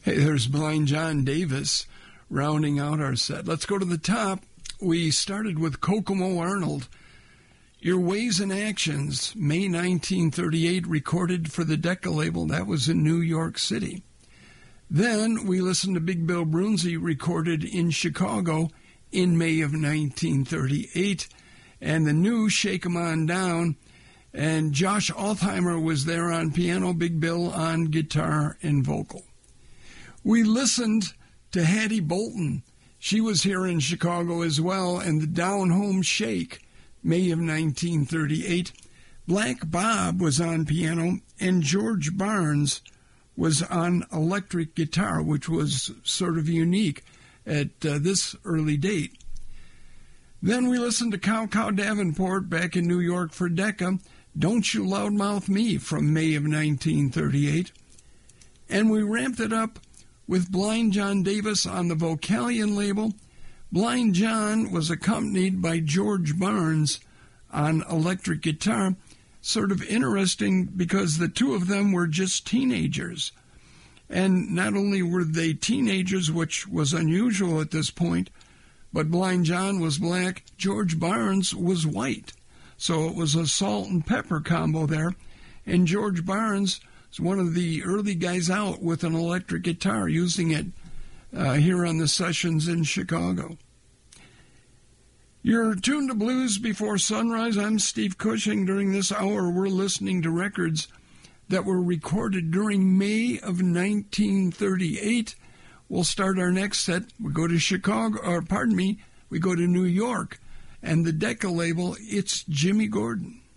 Hey, there's Blind John Davis rounding out our set. Let's go to the top. We started with Kokomo Arnold. Your Ways and Actions, May 1938, recorded for the Decca label. That was in New York City. Then we listened to Big Bill Broonzy, recorded in Chicago in May of 1938. And the new Shake 'Em On Down. And Josh Altheimer was there on piano, Big Bill on guitar and vocal. We listened to Hattie Bolton. She was here in Chicago as well, and the Down Home Shake, May of 1938. Black Bob was on piano, and George Barnes was on electric guitar, which was sort of unique at this early date. Then we listened to Cow Cow Davenport back in New York for Decca, Don't You Loudmouth Me from May of 1938. And we ramped it up with Blind John Davis on the Vocalion label. Blind John was accompanied by George Barnes on electric guitar. Sort of interesting because the two of them were just teenagers. And not only were they teenagers, which was unusual at this point, but Blind John was black, George Barnes was white. So it was a salt and pepper combo there. And George Barnes is one of the early guys out with an electric guitar, using it here on the sessions in Chicago. You're tuned to Blues Before Sunrise. I'm Steve Cushing. During this hour, we're listening to records that were recorded during May of 1938. We'll start our next set. We go to we go to New York, and the Decca label, it's Jimmy Gordon.